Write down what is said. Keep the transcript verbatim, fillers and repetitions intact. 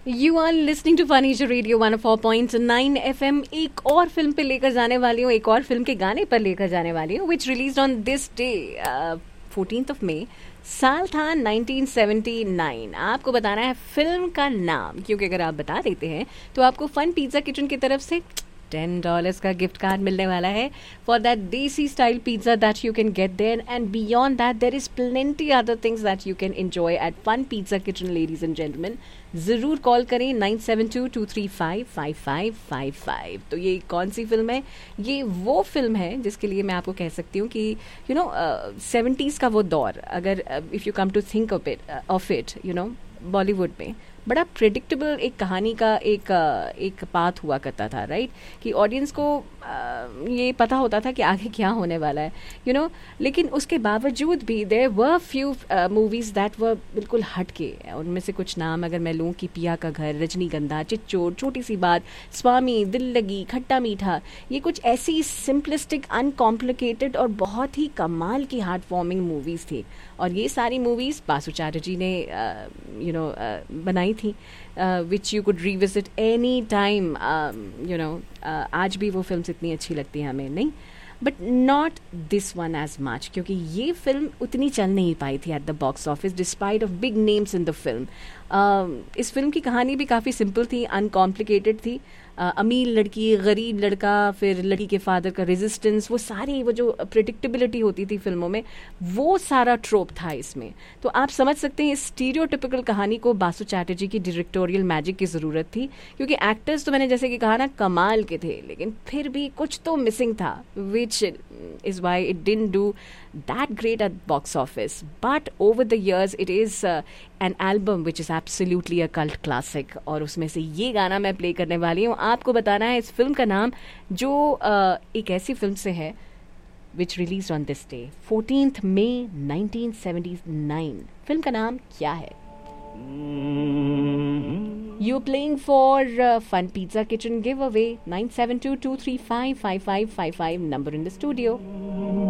You are listening to furniture radio one four point nine F M. एक और film पे लेकर जाने वाली हूँ, एक और फिल्म के गाने पर लेकर जाने वाली हूँ, विच release on this day fourteenth of May. साल था नाइनटीन सेवेंटी नाइन। आपको बताना है फिल्म का नाम, क्योंकि अगर आप बता देते हैं तो आपको फन पिज्जा किचन की तरफ से टेन डॉलर्स का गिफ्ट कार्ड मिलने वाला है फॉर दैट देसी style pizza that you can get there, and beyond that there is plenty other things that you can enjoy eight fun pizza kitchen. Ladies and gentleman, ज़रूर call करें nine seven to to three five five five five five. तो ये कौन सी film है? ये वो film है जिसके लिए मैं आपको कह सकती हूँ कि यू नो सेवेंटीज़ का वो दौर, अगर if you come to think of it of it you know Bollywood में बड़ा प्रेडिक्टेबल एक कहानी का एक एक पाथ हुआ करता था, राइट? कि ऑडियंस को ये पता होता था कि आगे क्या होने वाला है, यू नो। लेकिन उसके बावजूद भी there were few movies that were बिल्कुल हट के। उनमें से कुछ नाम अगर मैं लूँ कि पिया का घर, रजनीगंधा, चिच्चोर, छोटी सी बात, स्वामी, दिल लगी, खट्टा मीठा, ये कुछ ऐसी सिंपलिस्टिक, अनकॉम्प्लिकेटेड और बहुत ही कमाल की हार्ट वार्मिंग मूवीज़ थी। और ये सारी मूवीज़ बासु चैटर्जी ने यू नो बनाई थी, which you could revisit any time, you know. आज भी वो फिल्म्स इतनी अच्छी लगती हैं हमें, नहीं? But not this one as much, क्योंकि ये फिल्म उतनी चल नहीं पाई थी at the box office despite of big names in the film. इस फिल्म की कहानी भी काफ़ी सिंपल थी, अनकॉम्प्लिकेटेड थी। uh, अमीर लड़की, गरीब लड़का, फिर लड़की के फादर का रेजिस्टेंस, वो सारी वो जो प्रिडिक्टेबिलिटी होती थी फिल्मों में, वो सारा ट्रोप था इसमें। तो आप समझ सकते हैं इस स्टीरियोटिपिकल कहानी को बासु चैटर्जी की डायरेक्टोरियल मैजिक की ज़रूरत थी, क्योंकि एक्टर्स तो मैंने जैसे कि कहा ना कमाल के थे, लेकिन फिर भी कुछ तो मिसिंग था, which is why it didn't do that great at box office. But over the years it is uh, an album which is absolutely a cult classic, और उसमें से ये गाना मैं प्ले करने वाली हूँ। आपको बताना है इस फिल्म का नाम, जो uh, एक ऐसी फिल्म से है which released on this day fourteenth May nineteen seventy nine. Film का नाम क्या है? You're playing for uh, Fun Pizza Kitchen giveaway. Nine seven two two three five five five five five number in the studio.